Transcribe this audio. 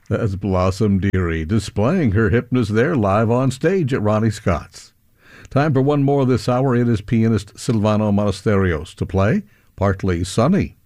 That's Blossom Dearie displaying her hipness there live on stage at Ronnie Scott's. Time for one more this hour. It is pianist Silvano Monasterios to play Partly Sunny.